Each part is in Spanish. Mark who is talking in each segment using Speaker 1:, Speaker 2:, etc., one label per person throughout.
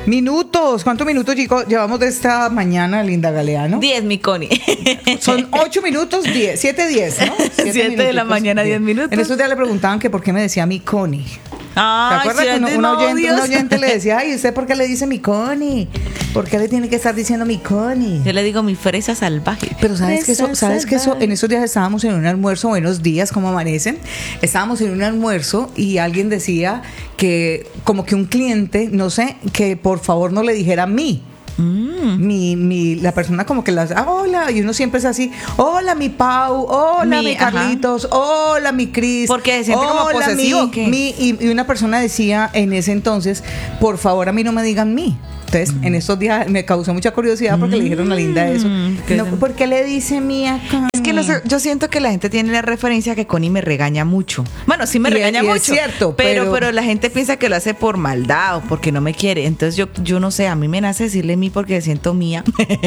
Speaker 1: Minutos. ¿Cuántos minutos, chicos, llevamos de esta mañana, Linda Galeano?
Speaker 2: 10, mi Connie.
Speaker 1: Son 8 minutos, 10, 7:10, ¿no?
Speaker 2: 7 de la mañana, 10 minutos.
Speaker 1: En estos días le preguntaban que por qué me decía mi Connie.
Speaker 2: Ah,
Speaker 1: ¿te acuerdas que un oyente le decía, ay, ¿usted por qué le dice mi Connie? ¿Por qué le tiene que estar diciendo mi Connie?
Speaker 2: Yo le digo mi fresa salvaje.
Speaker 1: Pero ¿sabes que eso, en esos días estábamos en un almuerzo, buenos días, ¿cómo amanecen? Estábamos en un almuerzo y alguien decía que como que un cliente, no sé, que por favor no le dijera mí. La persona como que hola, y uno siempre es así, hola mi Pau, hola mi Carlitos, hola mi Cris,
Speaker 2: porque se siente como posesivo,
Speaker 1: y una persona decía en ese entonces, por favor a mí no me digan mí. Entonces, en estos días me causó mucha curiosidad porque le dijeron a Linda eso. No, ¿por qué le dice mía?
Speaker 2: Es que no sé, yo siento que la gente tiene la referencia que Connie me regaña mucho. Bueno, sí me regaña mucho.
Speaker 1: Es cierto,
Speaker 2: pero la gente piensa que lo hace por maldad o porque no me quiere. Entonces yo no sé, a mí me nace decirle mí porque siento mía.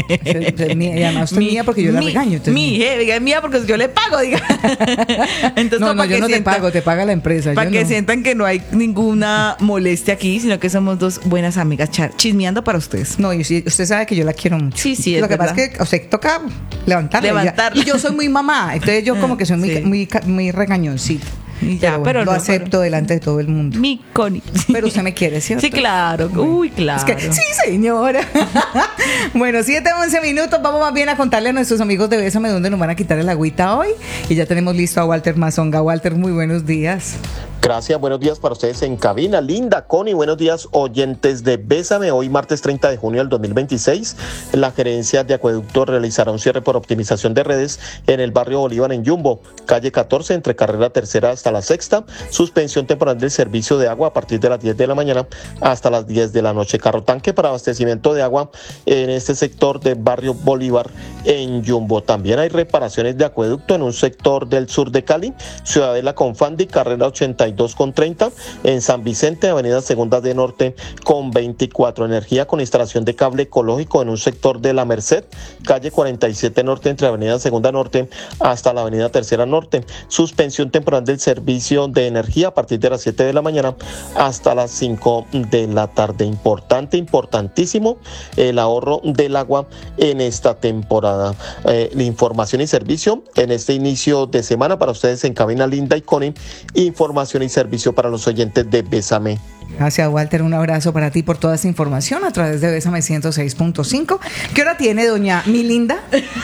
Speaker 1: Y además estoy mía porque yo la regaño.
Speaker 2: Diga mía porque yo le pago, diga. Entonces,
Speaker 1: no, yo no te pago, te paga la empresa.
Speaker 2: Para que sientan que no hay ninguna molestia aquí, sino que somos dos buenas amigas chismeando para ustedes.
Speaker 1: No, y usted sabe que yo la quiero mucho.
Speaker 2: Sí,
Speaker 1: lo que pasa es que usted toca levantarla. Y yo soy muy mamá, entonces yo como que soy muy regañoncita.
Speaker 2: Ya, pero
Speaker 1: lo acepto delante de todo el mundo.
Speaker 2: Mi Connie.
Speaker 1: Pero usted me quiere, ¿cierto?
Speaker 2: Sí, claro. Uy, claro.
Speaker 1: Es que, sí, señora. Bueno, 7:11 minutos. Vamos más bien a contarle a nuestros amigos de Bésame dónde nos van a quitar el agüita hoy. Y ya tenemos listo a Walter Mazonga. Walter, muy buenos días.
Speaker 3: Gracias, buenos días para ustedes en cabina. Linda, Connie, buenos días, oyentes de Bésame. Hoy, martes 30 de junio del 2026, la gerencia de acueducto realizará un cierre por optimización de redes en el barrio Bolívar en Yumbo, calle 14, entre carrera tercera hasta la sexta. Suspensión temporal del servicio de agua a partir de las 10 de la mañana hasta las 10 de la noche. Carro tanque para abastecimiento de agua en este sector de barrio Bolívar en Yumbo. También hay reparaciones de acueducto en un sector del sur de Cali, Ciudadela Confandi, carrera 82,30, en San Vicente, avenida Segunda de Norte con 24. Energía con instalación de cable ecológico en un sector de La Merced, calle 47 Norte, entre avenida Segunda Norte hasta la avenida Tercera Norte. Suspensión temporal del servicio de energía a partir de las 7 de la mañana hasta las 5 de la tarde. Importantísimo el ahorro del agua en esta temporada. La información y servicio en este inicio de semana para ustedes en cabina, Linda y Connie. Información y servicio para los oyentes de Bésame.
Speaker 1: Gracias, Walter. Un abrazo para ti por toda esta información a través de Bésame 106.5. ¿Qué hora tiene, doña mi Linda?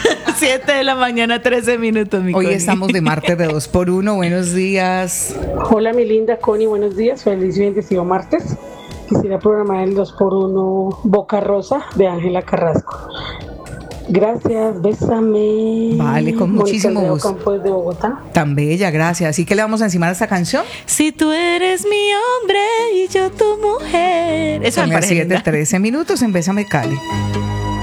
Speaker 2: 7 de la mañana, 13 minutos, mi
Speaker 1: Hoy
Speaker 2: Connie.
Speaker 1: estamos de martes de 2x1. Buenos días.
Speaker 4: Hola, mi linda Connie. Buenos días. Feliz y bendecido martes. Quisiera programar el 2x1 Boca Rosa de Ángela Carrasco. Gracias, bésame.
Speaker 1: Vale, con muchísimo gusto.
Speaker 4: Campos de Bogotá.
Speaker 1: Tan bella, gracias. Así que le vamos a encimar a esta canción.
Speaker 2: Si tú eres mi hombre y yo tu mujer. Eso me parece.
Speaker 1: 7:13 minutos en Bésame Cali.